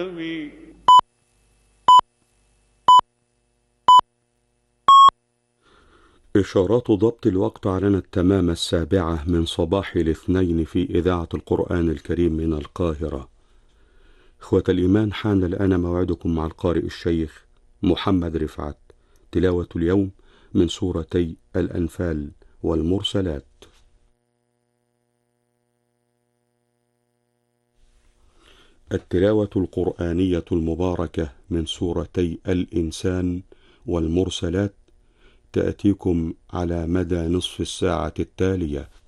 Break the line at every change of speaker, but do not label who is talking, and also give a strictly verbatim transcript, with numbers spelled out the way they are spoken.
إشارات ضبط الوقت أعلنت تمام السابعة من صباح الاثنين في إذاعة القرآن الكريم من القاهرة. إخوة الإيمان، حان الآن موعدكم مع القارئ الشيخ محمد رفعت. تلاوة اليوم من سورتي الأنفال والمرسلات. التلاوة القرآنية المباركة من سورتي الإنسان والمرسلات تأتيكم على مدى نصف الساعة التالية.